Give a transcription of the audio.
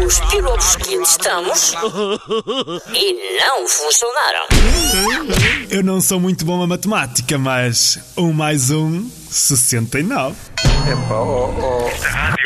os pilotos que testamos e não funcionaram. Eu não sou muito bom a matemática, mas 1 mais 1, 69. Rádio